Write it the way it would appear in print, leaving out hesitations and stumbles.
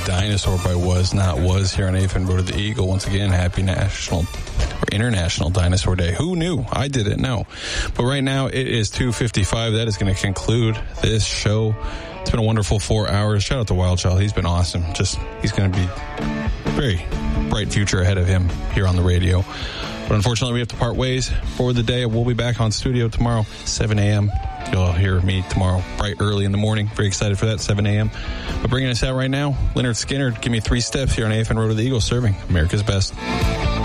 Dinosaur by Was Not Was here on AFN Road to the Eagle. Once again, happy National or International Dinosaur Day. Who knew? I didn't know. But right now, it is 2:55. That is going to conclude this show. It's been a wonderful 4 hours. Shout out to Wild Child. He's been awesome. He's going to be very bright future ahead of him here on the radio. But unfortunately, we have to part ways for the day. We'll be back on studio tomorrow, 7 a.m. You'll hear me tomorrow bright early in the morning. Very excited for that, 7 a.m. But bringing us out right now, Leonard Skinner, Give Me 3 Steps here on AFN Road to the Eagle, serving America's best.